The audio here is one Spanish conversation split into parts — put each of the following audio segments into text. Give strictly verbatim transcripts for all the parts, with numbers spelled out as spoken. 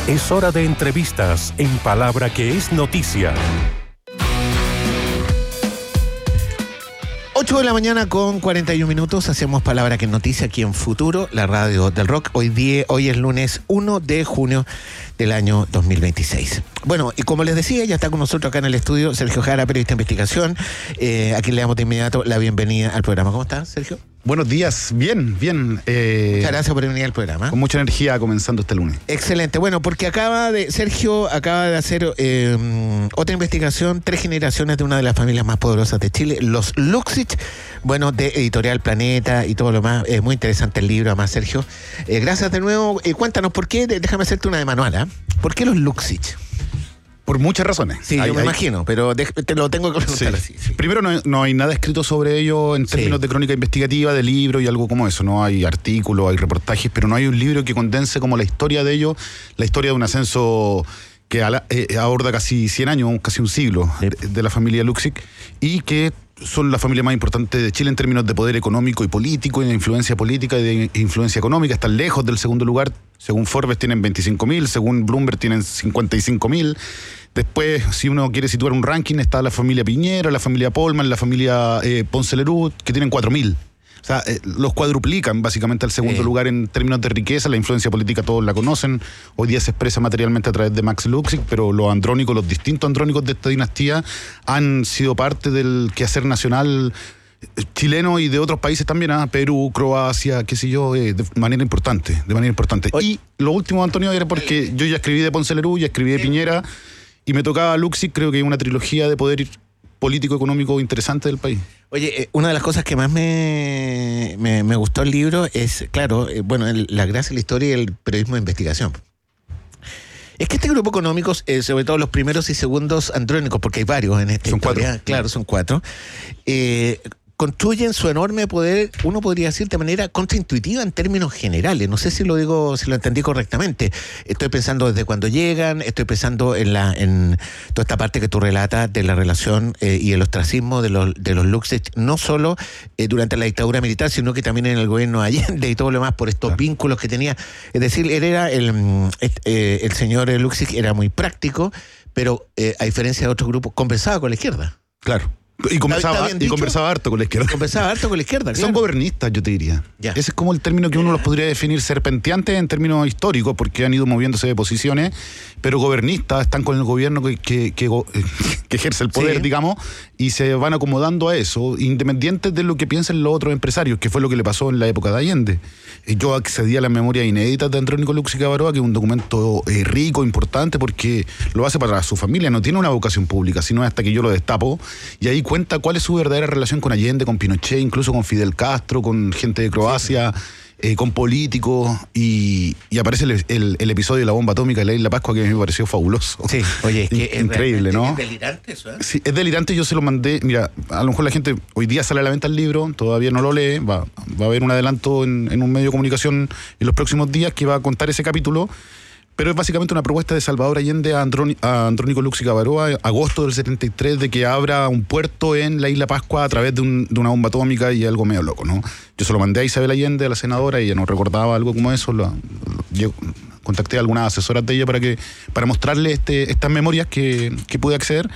Es hora de entrevistas en Palabra que es Noticia. ocho de la mañana con cuarenta y un minutos, hacemos Palabra que es Noticia aquí en Futuro, la radio del rock. Hoy, día, hoy es lunes uno de junio del año dos mil veintiséis. Bueno, y como les decía, ya está con nosotros acá en el estudio Sergio Jara, periodista de investigación. Eh, aquí le damos de inmediato la bienvenida al programa. ¿Cómo estás, Sergio? Buenos días, bien, bien. Eh, Muchas gracias por venir al programa. Con mucha energía comenzando este lunes. Excelente. Bueno, porque acaba de, Sergio acaba de hacer eh, otra investigación, tres generaciones de una de las familias más poderosas de Chile, los Luxich, bueno, de Editorial Planeta y todo lo más. Es eh, muy interesante el libro, además, Sergio. Eh, gracias de nuevo. Eh, cuéntanos, ¿por qué? Déjame hacerte una de manual, ¿eh? ¿Por qué los Luxich? Por muchas razones. Sí, hay, yo me hay... imagino, pero de, te lo tengo que preguntar sí. así. Sí. Primero, no, no hay nada escrito sobre ello en términos sí. de crónica investigativa, de libro y algo como eso. No hay artículos, hay reportajes, pero no hay un libro que condense como la historia de ellos, la historia de un ascenso que ala, eh, aborda casi cien años, casi un siglo, sí. de, de la familia Luxich, y que son la familia más importante de Chile en términos de poder económico y político, y de influencia política y de influencia económica. Están lejos del segundo lugar. Según Forbes tienen veinticinco mil, según Bloomberg tienen cincuenta y cinco mil. Después, si uno quiere situar un ranking, está la familia Piñera, la familia Polman, la familia eh, Ponce Lerú, que tienen cuatro mil. O sea, eh, los cuadruplican básicamente al segundo sí. lugar en términos de riqueza. La influencia política todos la conocen. Hoy día se expresa materialmente a través de Max Luxich, pero los andrónicos, los distintos andrónicos de esta dinastía han sido parte del quehacer nacional chileno y de otros países también, ¿eh? Perú, Croacia, qué sé yo, eh, de manera importante, de manera importante. Oye. Y lo último, Antonio, era porque yo ya escribí de Ponce Lerú, ya escribí de Piñera, y me tocaba Luxich. Creo que hay una trilogía de poder político-económico interesante del país. Oye, eh, una de las cosas que más me, me, me gustó el libro es, claro, eh, bueno, el, la gracia de la historia y el periodismo de investigación. Es que este grupo económico, eh, sobre todo los primeros y segundos andrónicos, porque hay varios en esta son historia, cuatro. Claro, son cuatro, eh, construyen su enorme poder, uno podría decir, de manera contraintuitiva en términos generales. No sé si lo digo, si lo entendí correctamente. Estoy pensando desde cuando llegan, estoy pensando en la en toda esta parte que tú relatas de la relación eh, y el ostracismo de los de los Luxich, no solo eh, durante la dictadura militar, sino que también en el gobierno de Allende y todo lo demás, por estos claro. vínculos que tenía. Es decir, él era el, eh, el señor Luxich era muy práctico, pero eh, a diferencia de otros grupos, conversaba con la izquierda. Claro. Y conversaba, y conversaba harto con la izquierda. Conversaba harto con la izquierda, claro. Son gobernistas, yo te diría. Ya. Ese es como el término que uno los podría definir, serpenteantes en términos históricos, porque han ido moviéndose de posiciones, pero gobernistas, están con el gobierno que, que, que, que ejerce el poder, sí. digamos, y se van acomodando a eso, independientes de lo que piensen los otros empresarios, que fue lo que le pasó en la época de Allende. Yo accedí a las memorias inéditas de Andrónico Luxich Avaroa, que es un documento eh, rico, importante, porque lo hace para su familia, no tiene una vocación pública, sino hasta que yo lo destapo, y ahí cuenta cuál es su verdadera relación con Allende, con Pinochet, incluso con Fidel Castro, con gente de Croacia, sí. eh, con políticos, y, y aparece el, el, el episodio de la bomba atómica de la Isla Pascua, que me pareció fabuloso. Sí, oye, es que increíble, es ¿no? Es delirante eso, ¿eh? Sí, es delirante, yo se lo mandé, mira, a lo mejor la gente, hoy día sale a la venta el libro, todavía no lo lee, va, va a haber un adelanto en, en un medio de comunicación en los próximos días que va a contar ese capítulo. Pero es básicamente una propuesta de Salvador Allende a, Androni, a Andrónico Luxich Avaroa, agosto del setenta y tres, de que abra un puerto en la Isla Pascua a través de, un, de una bomba atómica y algo medio loco, ¿no? Yo se lo mandé a Isabel Allende, a la senadora, y ella no recordaba algo como eso. Lo, lo, yo contacté a algunas asesoras de ella para que para mostrarle este, estas memorias que, que pude acceder.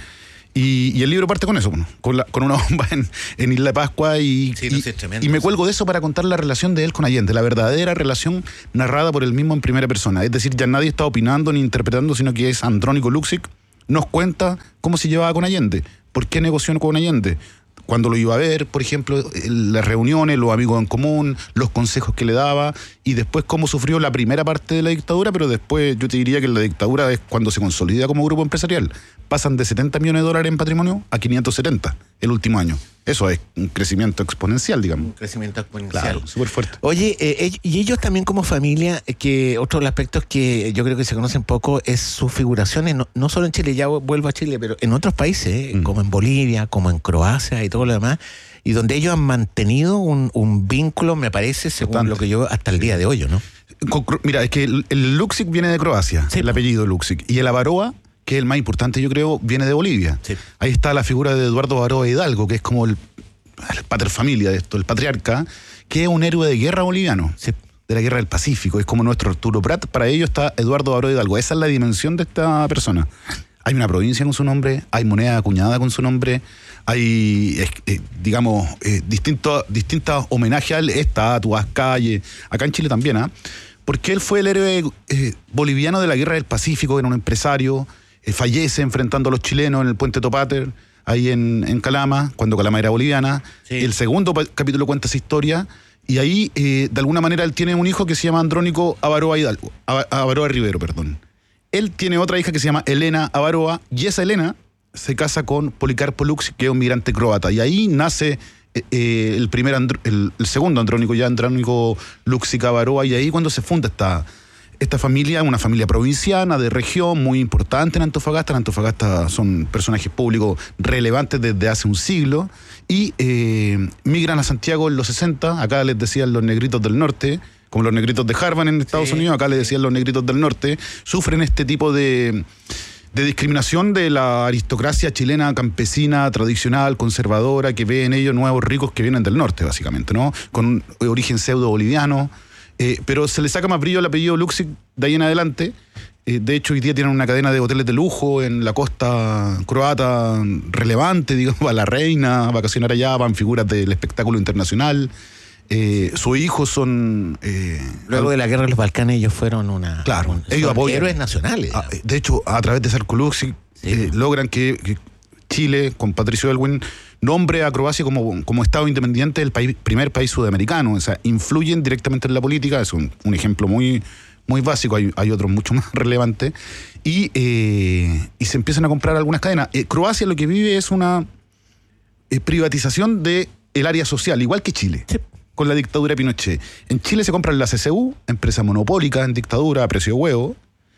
Y, y el libro parte con eso, bueno, con, la, con una bomba en, en Isla Pascua y, sí, no, y, sí, tremendo, y me cuelgo de eso para contar la relación de él con Allende, la verdadera relación narrada por él mismo en primera persona. Es decir, ya nadie está opinando ni interpretando, sino que es Andrónico Luxich, nos cuenta cómo se llevaba con Allende, por qué negoció con Allende, cuando lo iba a ver, por ejemplo, las reuniones, los amigos en común, los consejos que le daba, y después cómo sufrió la primera parte de la dictadura, pero después yo te diría que la dictadura es cuando se consolida como grupo empresarial. Pasan de setenta millones de dólares en patrimonio a quinientos setenta el último año. Eso es un crecimiento exponencial, digamos. Un crecimiento exponencial. Claro, súper fuerte. Oye, eh, y ellos también como familia, que otro de los aspectos que yo creo que se conocen poco es sus figuraciones, no, no solo en Chile, ya vuelvo a Chile, pero en otros países, eh, mm. como en Bolivia, como en Croacia y todo lo demás, y donde ellos han mantenido un, un vínculo, me parece, según Bastante. Lo que yo, hasta el sí. día de hoy, ¿no? Mira, es que el, el Luxich viene de Croacia, sí. el apellido Luxich, y el Avaroa, que es el más importante, yo creo, viene de Bolivia. Sí. Ahí está la figura de Eduardo Avaroa Hidalgo, que es como el, el pater familia de esto, el patriarca, que es un héroe de guerra boliviano. Sí. de la Guerra del Pacífico, es como nuestro Arturo Prat, para ello está Eduardo Baró Hidalgo, esa es la dimensión de esta persona. Hay una provincia con su nombre, hay moneda acuñada con su nombre, hay, eh, digamos, eh, distintos distintos homenajes a él, estatuas, calles, acá en Chile también, ¿ah? ¿eh? Porque él fue el héroe eh, boliviano de la Guerra del Pacífico, era un empresario, eh, fallece enfrentando a los chilenos en el puente Topater, ahí en, en Calama, cuando Calama era boliviana. Sí. El segundo capítulo cuenta esa historia, y ahí, eh, de alguna manera, él tiene un hijo que se llama Andrónico Avaroa Hidalgo, Avaroa Rivero, perdón. Él tiene otra hija que se llama Elena Avaroa, y esa Elena se casa con Policarpo Lux, que es un migrante croata. Y ahí nace eh, el primer andro, el, el segundo Andrónico, ya Andrónico Luxica Avaroa, y ahí cuando se funda esta, esta familia, una familia provinciana, de región, muy importante en Antofagasta. En Antofagasta son personajes públicos relevantes desde hace un siglo, y eh, migran a Santiago en los sesenta, acá les decían los negritos del norte, como los negritos de Harvard en Estados sí, Unidos, acá le decían los negritos del norte, sufren este tipo de, de discriminación de la aristocracia chilena, campesina, tradicional, conservadora, que ve en ellos nuevos ricos que vienen del norte, básicamente, ¿no? Con origen pseudo-boliviano, eh, pero se le saca más brillo al apellido Luxic de ahí en adelante. Eh, de hecho, hoy día tienen una cadena de hoteles de lujo en la costa croata relevante, digamos, a la reina, a vacacionar allá, van figuras del espectáculo internacional. Eh, sus hijos son... Eh, Luego de la guerra de los Balcanes ellos fueron una... Claro, un, ellos apoyan... héroes nacionales. A, de hecho, a través de Sarko Luxic sí. eh, logran que, que Chile, con Patricio Aylwin, nombre a Croacia como, como Estado independiente del país, primer país sudamericano. O sea, influyen directamente en la política. Es un, un ejemplo muy, muy básico, hay, hay otros mucho más relevantes. Y, eh, y se empiezan a comprar algunas cadenas. Eh, Croacia lo que vive es una eh, privatización del área social, igual que Chile. Sí. Con la dictadura de Pinochet. En Chile se compran la C C U, empresa monopólica en dictadura a precio de huevo,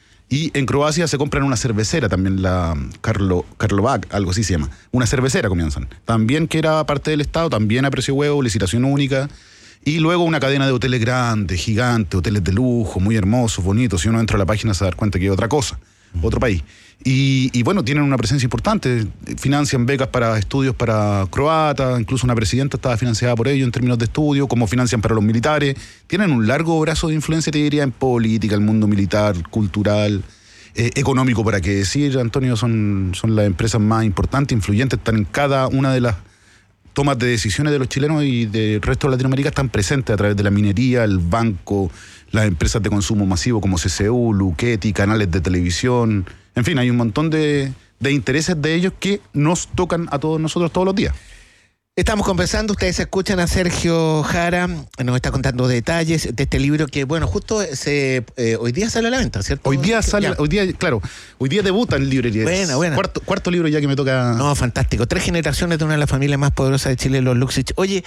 y en Croacia se compran una cervecera, también la Karlo, Karlovac, algo así se llama. Una cervecera comienzan. También que era parte del Estado, también a precio de huevo, licitación única. Y luego una cadena de hoteles grandes, gigantes, hoteles de lujo, muy hermosos, bonitos. Si uno entra a la página se da cuenta que es otra cosa, otro país. Y, y bueno, tienen una presencia importante, financian becas para estudios para croatas, incluso una presidenta estaba financiada por ello en términos de estudio, como financian para los militares. Tienen un largo brazo de influencia, te diría, en política, el mundo militar, cultural, eh, económico, para qué decir, Antonio, son, son las empresas más importantes, influyentes, están en cada una de las tomas de decisiones de los chilenos y del resto de Latinoamérica, están presentes a través de la minería, el banco, las empresas de consumo masivo como C C U, Luchetti, canales de televisión. En fin, hay un montón de, de intereses de ellos que nos tocan a todos nosotros todos los días. Estamos conversando, ustedes escuchan a Sergio Jara, nos está contando detalles de este libro que, bueno, justo se eh, hoy día sale a la venta, ¿cierto? Hoy día sale, ya. hoy día, claro, hoy día debuta en librerías. Buena, buena. Cuarto, cuarto libro ya que me toca. No, fantástico. Tres generaciones de una de las familias más poderosas de Chile, los Luxic. Oye,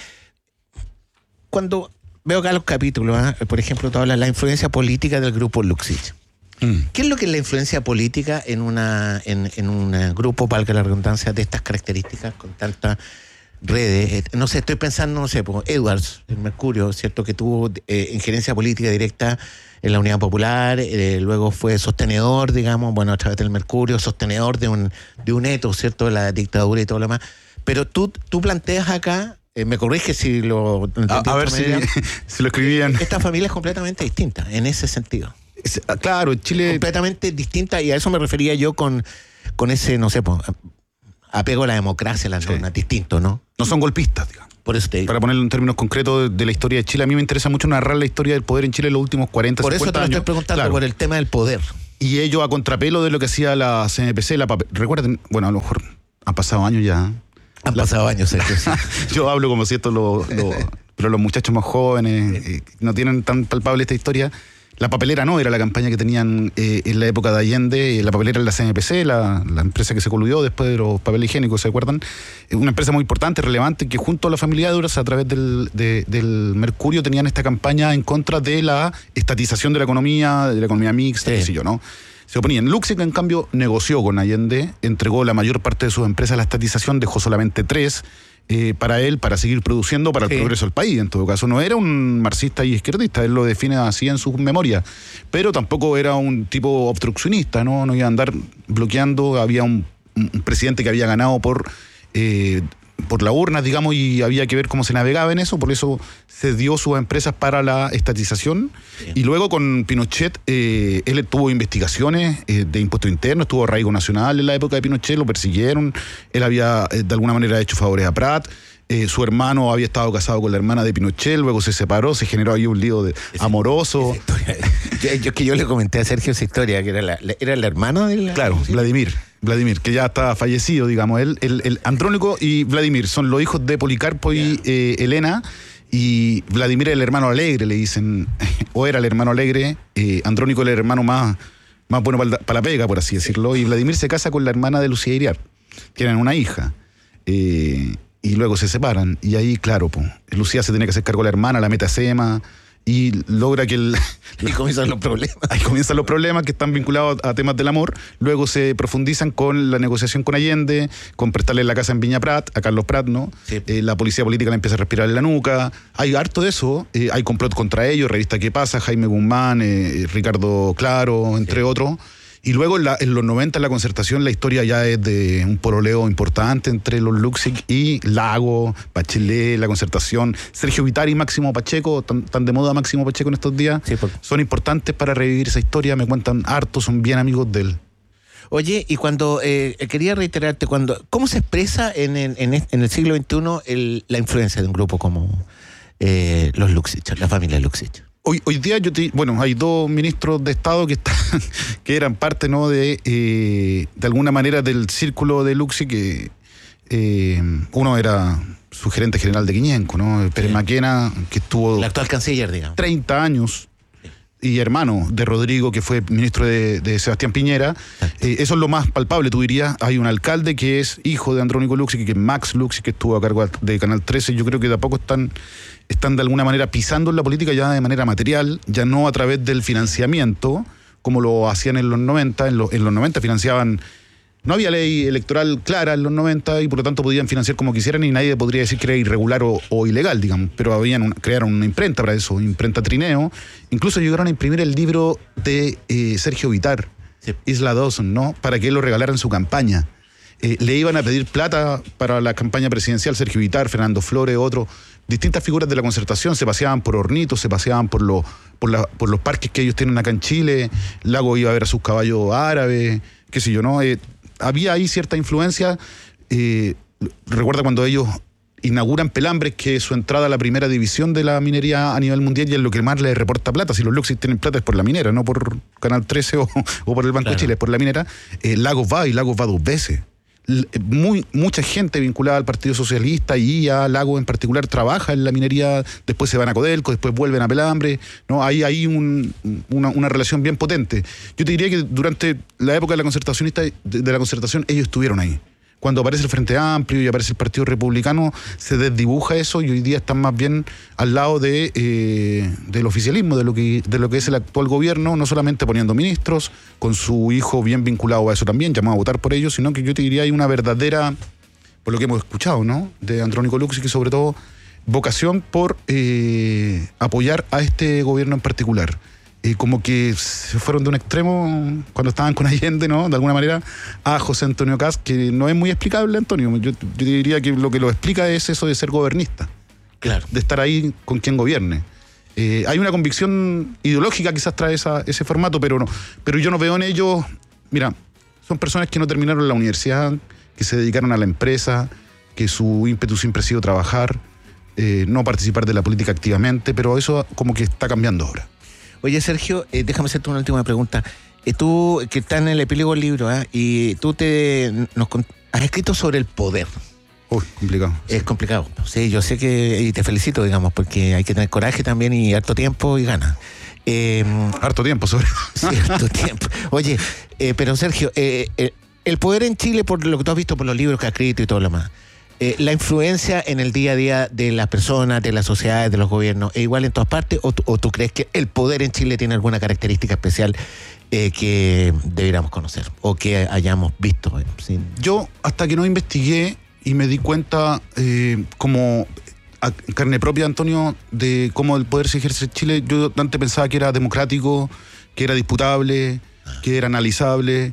cuando veo acá los capítulos, ¿eh? Por ejemplo, tú hablas de la influencia política del grupo Luxic. Mm. ¿Qué es lo que es la influencia política en una en, en un grupo, valga la redundancia, de estas características, con tantas redes? No sé, estoy pensando, no sé, pues Edwards, el Mercurio, ¿cierto? Que tuvo eh, injerencia política directa en la Unidad Popular, eh, luego fue sostenedor, digamos, bueno, a través del Mercurio, sostenedor de un, de un eto, ¿cierto? De la dictadura y todo lo demás. Pero tú, tú planteas acá, eh, me corrige si lo... A, a ver si, si lo escribían. Esta familia es completamente distinta en ese sentido. Es, claro, Chile... Completamente distinta, y a eso me refería yo con, con ese, no sé, pues, apego a la democracia, a las normas, sí. Distinto, ¿no? No son golpistas, digamos. Por eso te digo. Para ponerlo en términos concretos de, de la historia de Chile, a mí me interesa mucho narrar la historia del poder en Chile en los últimos cuarenta, por cincuenta años. Por eso te lo años. estoy preguntando, claro. Por el tema del poder. Y ello a contrapelo de lo que hacía la C N P C, la papel... Recuerden, bueno, a lo mejor han pasado años ya. Han la... pasado años, ¿sí? Yo hablo como si esto lo... lo pero los muchachos más jóvenes eh, no tienen tan palpable esta historia. La papelera no, era la campaña que tenían eh, en la época de Allende. La papelera era la C N P C, la, la empresa que se coludió después de los papeles higiénicos, ¿se acuerdan? Una empresa muy importante, relevante, que junto a la familia Duras, a través del, de, del Mercurio, tenían esta campaña en contra de la estatización de la economía, de la economía mixta, sí. Qué sé yo, ¿no? Se oponían. Luxic, en cambio, negoció con Allende, entregó la mayor parte de sus empresas a la estatización, dejó solamente tres eh, para él, para seguir produciendo para el sí. progreso del país. En todo caso, no era un marxista y izquierdista, él lo define así en sus memorias, pero tampoco era un tipo obstruccionista, no, no iba a andar bloqueando. Había un, un presidente que había ganado por... Eh, por la urna, digamos, y había que ver cómo se navegaba en eso, por eso se dio sus empresas para la estatización. Sí. Y luego con Pinochet, eh, él tuvo investigaciones eh, de impuestos internos, tuvo arraigo nacional en la época de Pinochet, lo persiguieron, él había eh, de alguna manera hecho favores a Prat. Eh, su hermano había estado casado con la hermana de Pinochet, luego se separó, se generó ahí un lío de, esa, amoroso. Esa yo, yo que yo le comenté a Sergio esa historia, que era, la, era el hermano de la... Claro, ¿sí? Vladimir, Vladimir, que ya está fallecido, digamos. Él, el, el Andrónico y Vladimir son los hijos de Policarpo y yeah. eh, Elena, y Vladimir es el hermano alegre, le dicen, o era el hermano alegre, eh, Andrónico el hermano más, más bueno para pa la pega, por así decirlo, y Vladimir se casa con la hermana de Lucía Iriart, tienen una hija. Eh, Y luego se separan. Y ahí, claro, pues, Lucía se tiene que hacer cargo de la hermana, la mete a SEMA y logra que el... Ahí comienzan los problemas. Ahí comienzan los problemas que están vinculados a temas del amor. Luego se profundizan con la negociación con Allende, con prestarle la casa en Viña Prat, a Carlos Prat, ¿no? Sí. Eh, la policía política le empieza a respirar en la nuca. Hay harto de eso. Eh, hay complot contra ellos, revista ¿Qué pasa? Jaime Guzmán, eh, Ricardo Claro, entre sí. otros. Y luego en, la, en los noventa, en la Concertación, la historia ya es de un pololeo importante entre los Luksic y Lago, Bachelet, la Concertación, Sergio Vitari y Máximo Pacheco, tan, tan de moda Máximo Pacheco en estos días, sí, por... son importantes para revivir esa historia, me cuentan harto, son bien amigos de él. Oye, y cuando, eh, quería reiterarte, cuando ¿cómo se expresa en el, en el, en el siglo veintiuno el, la influencia de un grupo como eh, los Luksic, la familia Luksic? Hoy, hoy día yo te, bueno, hay dos ministros de Estado que están, que eran parte, ¿no?, de eh, de alguna manera del círculo de Luksic, que eh, uno era su gerente general de Quiñenco, ¿no? Pérez sí. Maquena, que estuvo... El actual canciller, digamos. treinta años, sí. y hermano de Rodrigo, que fue ministro de, de Sebastián Piñera. Eh, eso es lo más palpable, tú dirías. Hay un alcalde que es hijo de Andrónico Luksic, que es Max Luksic, que estuvo a cargo de Canal trece. Yo creo que de a poco están... están de alguna manera pisando en la política ya de manera material, ya no a través del financiamiento, como lo hacían en los noventa. En, lo, en los noventa financiaban, no había ley electoral clara en los noventa y por lo tanto podían financiar como quisieran y nadie podría decir que era irregular o, o ilegal, digamos, pero habían una, crearon una imprenta para eso, imprenta Trineo, incluso llegaron a imprimir el libro de eh, Sergio Vitar, sí. Isla Dawson, ¿no?, para que él lo regalara en su campaña. Eh, le iban a pedir plata para la campaña presidencial, Sergio Vitar, Fernando Flores, otros. Distintas figuras de la Concertación se paseaban por Hornitos, se paseaban por, lo, por, la, por los parques que ellos tienen acá en Chile. Lago iba a ver a sus caballos árabes, qué sé yo, ¿no? Eh, había ahí cierta influencia. Eh, recuerda cuando ellos inauguran Pelambres, que es su entrada a la primera división de la minería a nivel mundial y es lo que más les reporta plata. Si los Luksic tienen plata es por la minera, no por Canal trece o, o por el Banco claro. de Chile, es por la minera. Eh, Lagos va y Lagos va dos veces. Muy, mucha gente vinculada al Partido Socialista y a Lago en particular trabaja en la minería, después se van a Codelco, después vuelven a Pelambre, ¿no? Hay ahí un, una, una relación bien potente. Yo te diría que durante la época de la concertacionista, de, de la concertación, ellos estuvieron ahí. Cuando aparece el Frente Amplio y aparece el Partido Republicano, se desdibuja eso y hoy día están más bien al lado de, eh, del oficialismo, de lo, que, de lo que es el actual gobierno, no solamente poniendo ministros, con su hijo bien vinculado a eso también, llamado a votar por ellos, sino que yo te diría hay una verdadera, por lo que hemos escuchado, ¿no?, de Andrónico Luksic, y sobre todo vocación por eh, apoyar a este gobierno en particular. Eh, como que se fueron de un extremo cuando estaban con Allende, ¿no?, de alguna manera, a José Antonio Kast, que no es muy explicable, Antonio. Yo, yo diría que lo que lo explica es eso de ser gobernista. Claro. De estar ahí con quien gobierne. Eh, hay una convicción ideológica quizás trae esa, ese formato, pero no, pero yo no veo en ellos, mira, son personas que no terminaron la universidad, que se dedicaron a la empresa, que su ímpetu siempre ha sido trabajar, eh, no participar de la política activamente, pero eso como que está cambiando ahora. Oye, Sergio, eh, déjame hacerte una última pregunta. Eh, tú, que estás en el epílogo del libro, ¿eh? y tú te nos has escrito sobre el poder. Uy, complicado. Es complicado. Sí, yo sé que, y te felicito, digamos, porque hay que tener coraje también y harto tiempo y ganas. Eh, harto tiempo, sobre. Sí, harto tiempo. Oye, eh, pero Sergio, eh, eh, el poder en Chile, por lo que tú has visto por los libros que has escrito y todo lo demás, Eh, la influencia en el día a día de las personas, de las sociedades, de los gobiernos, ¿es igual en todas partes? ¿O, o tú crees que el poder en Chile tiene alguna característica especial eh, que debiéramos conocer o que hayamos visto? Eh, sí. Yo, hasta que no investigué y me di cuenta, eh, como a carne propia, Antonio, de cómo el poder se ejerce en Chile, yo antes pensaba que era democrático, que era disputable, ah. que era analizable,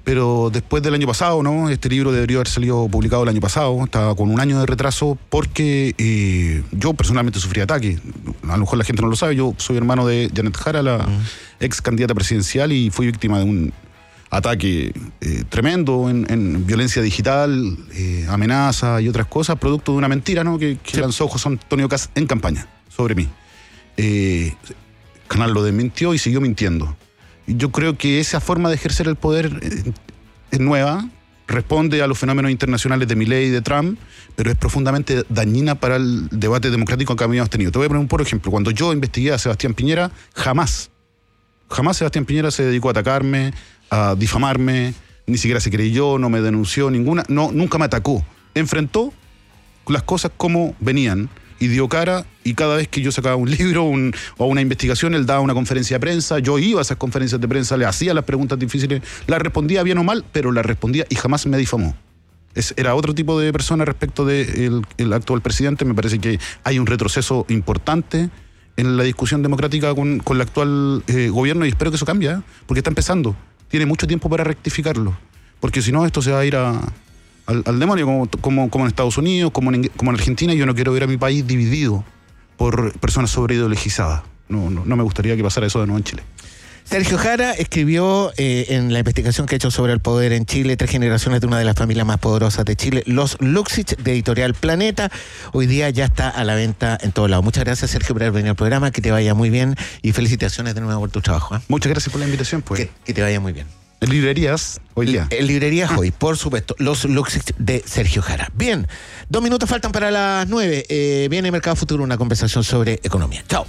pero después del año pasado, ¿no? Este libro debería haber salido publicado el año pasado, estaba con un año de retraso porque eh, yo personalmente sufrí ataque. A lo mejor la gente no lo sabe, yo soy hermano de Janet Jara, la uh-huh. ex candidata presidencial, y fui víctima de un ataque eh, tremendo en, en violencia digital, eh, amenaza y otras cosas, producto de una mentira, ¿no? que, que sí. lanzó José Antonio Kast en campaña sobre mí. Eh, Canal lo desmintió y siguió mintiendo. Yo creo que esa forma de ejercer el poder eh, es nueva, responde a los fenómenos internacionales de Milei y de Trump, pero es profundamente dañina para el debate democrático que habíamos tenido. Te voy a poner un por ejemplo. Cuando yo investigué a Sebastián Piñera, jamás, jamás Sebastián Piñera se dedicó a atacarme, a difamarme, ni siquiera se creyó, no me denunció, ninguna, no, nunca me atacó. Enfrentó las cosas como venían y dio cara, y cada vez que yo sacaba un libro un, o una investigación, él daba una conferencia de prensa, yo iba a esas conferencias de prensa, le hacía las preguntas difíciles, las respondía bien o mal, pero las respondía y jamás me difamó. Es, era otro tipo de persona respecto del de el actual presidente. Me parece que hay un retroceso importante en la discusión democrática con, con el actual eh, gobierno, y espero que eso cambie, ¿eh? Porque está empezando. Tiene mucho tiempo para rectificarlo, porque si no esto se va a ir a, al, al demonio, como, como, como en Estados Unidos, como en, como en Argentina. Yo no quiero ver a mi país dividido por personas sobreideologizadas. No, no, no me gustaría que pasara eso de nuevo en Chile. Sergio Jara escribió eh, en la investigación que ha hecho sobre el poder en Chile, tres generaciones de una de las familias más poderosas de Chile, Los Luxich, de Editorial Planeta. Hoy día ya está a la venta en todos lados. Muchas gracias, Sergio, por haber venido al programa. Que te vaya muy bien y felicitaciones de nuevo por tu trabajo, ¿eh? Muchas gracias por la invitación, pues. Que, que te vaya muy bien. En librerías hoy día. En librerías hoy, por supuesto. Los Luxich de Sergio Jara. Bien, dos minutos faltan para las nueve. Eh, viene Mercado Futuro, una conversación sobre economía. Chao.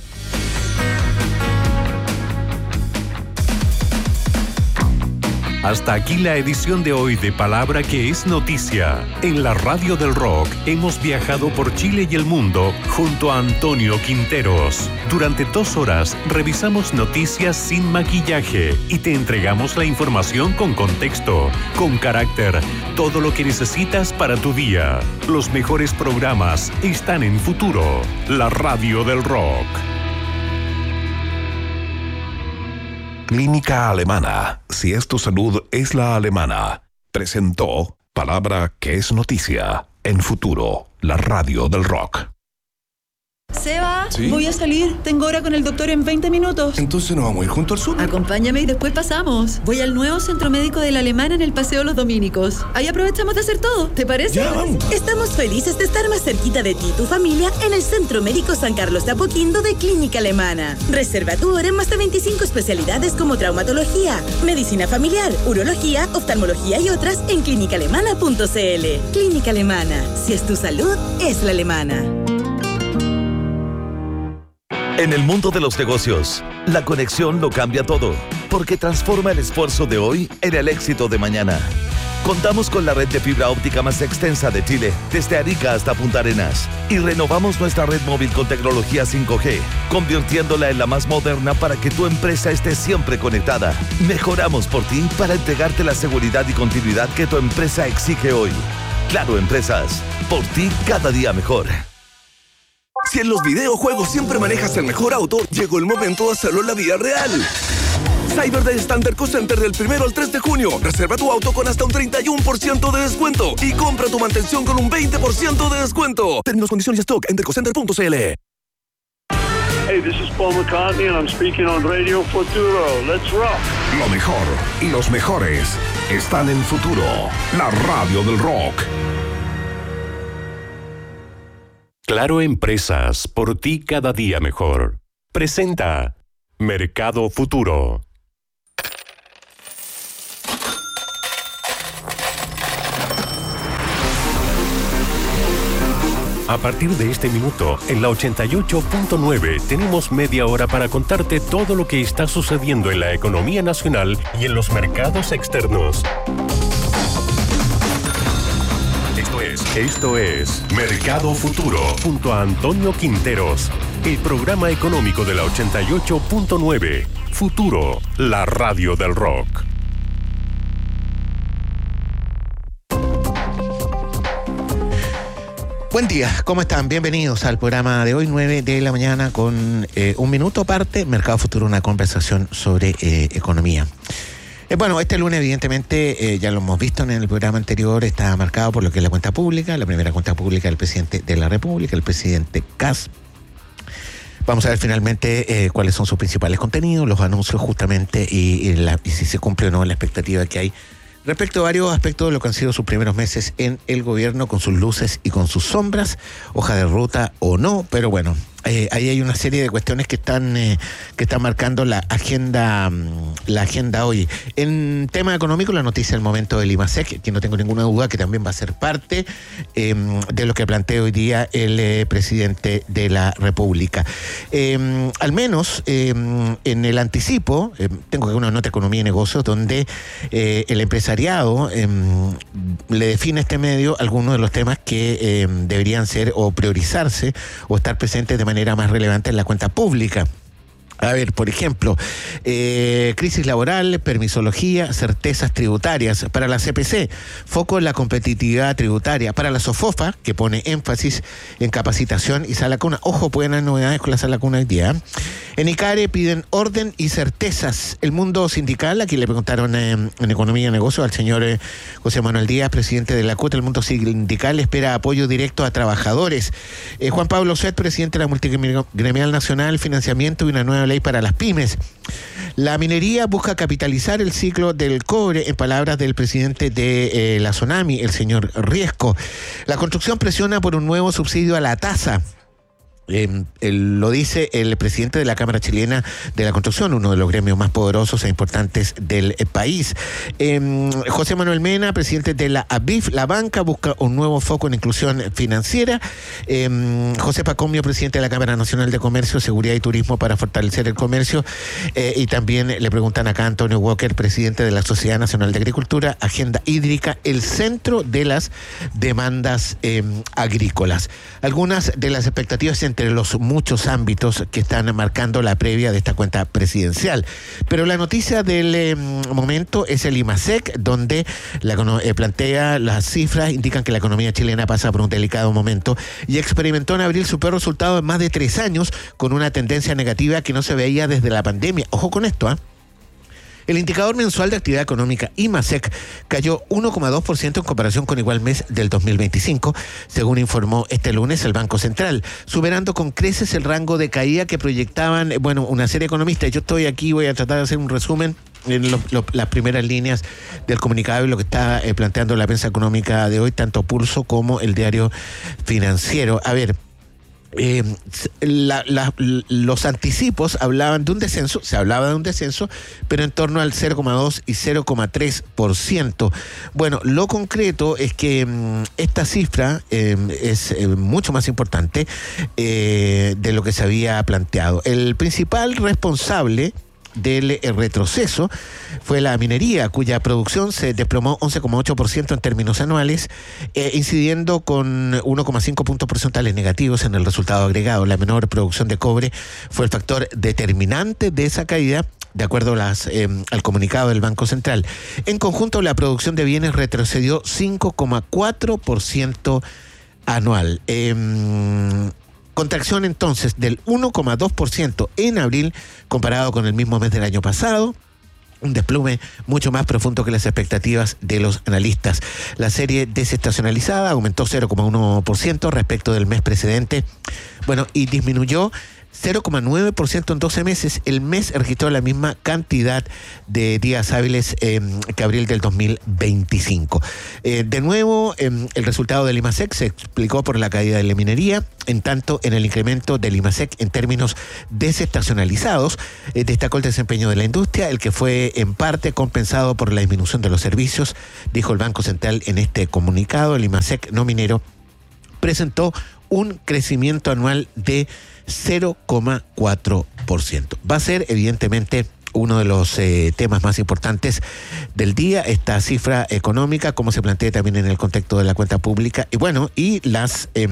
Hasta aquí la edición de hoy de Palabra que es Noticia. En la Radio del Rock hemos viajado por Chile y el mundo junto a Antonio Quinteros. Durante dos horas revisamos noticias sin maquillaje y te entregamos la información con contexto, con carácter, todo lo que necesitas para tu día. Los mejores programas están en Futuro, la Radio del Rock. Clínica Alemana. Si es tu salud, es la alemana. Presentó Palabra que es Noticia en Futuro, la Radio del Rock. Seba, ¿sí? Voy a salir. Tengo hora con el doctor en veinte minutos. Entonces nos vamos a ir junto al súper. Acompáñame y después pasamos. Voy al nuevo centro médico de la Alemana en el Paseo Los Dominicos. Ahí aprovechamos de hacer todo. ¿Te parece? Ya, vamos. Estamos felices de estar más cerquita de ti y tu familia en el Centro Médico San Carlos de Apoquindo de Clínica Alemana. Reserva tu hora en más de veinticinco especialidades como traumatología, medicina familiar, urología, oftalmología y otras en clínica alemana punto c l. Clínica Alemana. Si es tu salud, es la alemana. En el mundo de los negocios, la conexión lo cambia todo, porque transforma el esfuerzo de hoy en el éxito de mañana. Contamos con la red de fibra óptica más extensa de Chile, desde Arica hasta Punta Arenas, y renovamos nuestra red móvil con tecnología cinco G, convirtiéndola en la más moderna para que tu empresa esté siempre conectada. Mejoramos por ti para entregarte la seguridad y continuidad que tu empresa exige hoy. Claro Empresas, por ti cada día mejor. Si en los videojuegos siempre manejas el mejor auto, llegó el momento de hacerlo en la vida real. Cyber Day Standard Co Center del primero al tres de junio. Reserva tu auto con hasta un treinta y uno por ciento de descuento y compra tu mantención con un veinte por ciento de descuento. Términos, condiciones y stock en dercocenter punto c l. Hey, this is Paul McCartney and I'm speaking on Radio Futuro. Let's rock. Lo mejor y los mejores están en Futuro, la Radio del Rock. Claro Empresas, por ti cada día mejor. Presenta Mercado Futuro. A partir de este minuto, en la ochenta y ocho punto nueve, tenemos media hora para contarte todo lo que está sucediendo en la economía nacional y en los mercados externos. Esto es Mercado Futuro, junto a Antonio Quinteros, el programa económico de la ochenta y ocho punto nueve. Futuro, la radio del rock. Buen día, ¿cómo están? Bienvenidos al programa de hoy, nueve de la mañana, con eh, un minuto aparte, Mercado Futuro, una conversación sobre eh, economía. Eh, bueno, este lunes evidentemente, eh, ya lo hemos visto en el programa anterior, está marcado por lo que es la cuenta pública, la primera cuenta pública del presidente de la República, el presidente Kast. Vamos a ver finalmente eh, cuáles son sus principales contenidos, los anuncios justamente y, y, la, y si se cumple o no la expectativa que hay respecto a varios aspectos de lo que han sido sus primeros meses en el gobierno, con sus luces y con sus sombras, hoja de ruta o no, pero bueno, eh, ahí hay una serie de cuestiones que están eh, que están marcando la agenda la agenda hoy. En tema económico, la noticia del momento del IMASEC, que no tengo ninguna duda que también va a ser parte eh, de lo que plantea hoy día el eh, presidente de la República. Eh, al menos eh, en el anticipo, eh, tengo una nota de economía y negocios donde eh, el empresariado eh, le define a este medio algunos de los temas que eh, deberían ser o priorizarse o estar presentes de manera más relevante en la cuenta pública. A ver, por ejemplo, eh, crisis laboral, permisología, certezas tributarias. Para la C P C, foco en la competitividad tributaria. Para la SOFOFA, que pone énfasis en capacitación y sala cuna. Ojo, pueden haber novedades con la sala cuna hoy día. En ICARE piden orden y certezas. El mundo sindical, aquí le preguntaron eh, en Economía y Negocios al señor eh, José Manuel Díaz, presidente de la C U T. El mundo sindical espera apoyo directo a trabajadores. Eh, Juan Pablo Set, presidente de la Multigremial Nacional, financiamiento y una nueva ley para las pymes. La minería busca capitalizar el ciclo del cobre, en palabras del presidente de eh, la Sonami, el señor Riesco. La construcción presiona por un nuevo subsidio a la tasa. Eh, el, lo dice el presidente de la Cámara Chilena de la Construcción, uno de los gremios más poderosos e importantes del eh, país. Eh, José Manuel Mena, presidente de la A B I F, la banca busca un nuevo foco en inclusión financiera. Eh, José Pacomio, presidente de la Cámara Nacional de Comercio, Seguridad y Turismo para fortalecer el comercio. Eh, y también le preguntan acá a Antonio Walker, presidente de la Sociedad Nacional de Agricultura, Agenda Hídrica, el centro de las demandas eh, agrícolas. Algunas de las expectativas en entre los muchos ámbitos que están marcando la previa de esta cuenta presidencial. Pero la noticia del eh, momento es el IMASEC, donde la, eh, plantea las cifras, indican que la economía chilena pasa por un delicado momento y experimentó en abril su peor resultado en más de tres años, con una tendencia negativa que no se veía desde la pandemia. Ojo con esto, ¿ah? ¿eh? El indicador mensual de actividad económica IMASEC cayó uno coma dos por ciento en comparación con igual mes del dos mil veinticinco, según informó este lunes el Banco Central, superando con creces el rango de caída que proyectaban, bueno, una serie de economistas. Yo estoy aquí, voy a tratar de hacer un resumen en lo, lo, las primeras líneas del comunicado y lo que está eh, planteando la prensa económica de hoy, tanto Pulso como el Diario Financiero. A ver, Eh, la, la, los anticipos hablaban de un descenso, se hablaba de un descenso, pero en torno al cero coma dos y cero coma tres por ciento. Bueno, lo concreto es que mmm, esta cifra eh, es eh, mucho más importante eh, de lo que se había planteado. El principal responsable del retroceso fue la minería, cuya producción se desplomó once coma ocho por ciento en términos anuales, eh, incidiendo con uno coma cinco puntos porcentuales negativos en el resultado agregado. La menor producción de cobre fue el factor determinante de esa caída, de acuerdo a las, eh, al comunicado del Banco Central. En conjunto, la producción de bienes retrocedió cinco coma cuatro por ciento anual. Eh, Contracción entonces del uno coma dos por ciento en abril comparado con el mismo mes del año pasado. Un desplome mucho más profundo que las expectativas de los analistas. La serie desestacionalizada aumentó cero coma uno por ciento respecto del mes precedente. Bueno, y disminuyó cero coma nueve por ciento en doce meses. El mes registró la misma cantidad de días hábiles eh, que abril del dos mil veinticinco. Eh, de nuevo, eh, el resultado del IMASEC se explicó por la caída de la minería, en tanto en el incremento del IMASEC en términos desestacionalizados. Eh, destacó el desempeño de la industria, el que fue en parte compensado por la disminución de los servicios, dijo el Banco Central en este comunicado. El IMASEC no minero presentó un crecimiento anual de cero coma cuatro por ciento. Va a ser, evidentemente, uno de los eh, temas más importantes del día, esta cifra económica, como se plantea también en el contexto de la cuenta pública, y bueno, y las eh,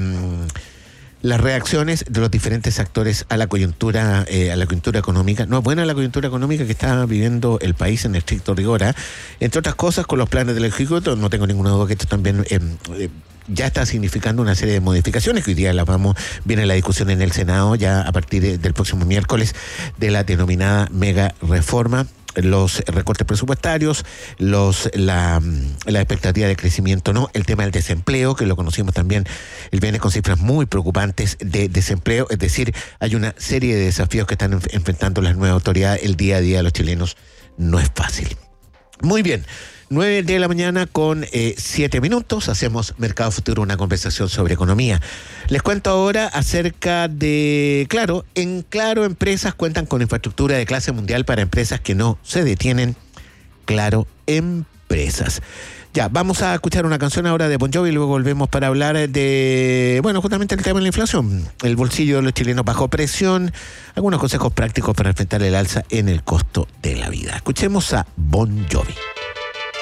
las reacciones de los diferentes actores a la coyuntura, eh, a la coyuntura económica. No es buena la coyuntura económica que está viviendo el país en estricto rigor, ¿eh? Entre otras cosas, con los planes del Ejecutivo, no tengo ninguna duda que esto también eh, eh, ya está significando una serie de modificaciones que hoy día las vamos, viene la discusión en el Senado ya a partir de, del próximo miércoles de la denominada mega reforma. los recortes presupuestarios, los la, la expectativa de crecimiento, no, el tema del desempleo, que lo conocimos también, el viene con cifras muy preocupantes de desempleo, es decir, hay una serie de desafíos que están enf- enfrentando las nuevas autoridades, el día a día de los chilenos no es fácil. Muy bien. nueve de la mañana con eh, siete minutos, hacemos Mercado Futuro, una conversación sobre economía. Les cuento ahora acerca de Claro. En Claro, empresas cuentan con infraestructura de clase mundial para empresas que no se detienen. Claro, empresas. Ya, vamos a escuchar una canción ahora de Bon Jovi y luego volvemos para hablar de, bueno, justamente el tema de la inflación. El bolsillo de los chilenos bajo presión, algunos consejos prácticos para enfrentar el alza en el costo de la vida. Escuchemos a Bon Jovi.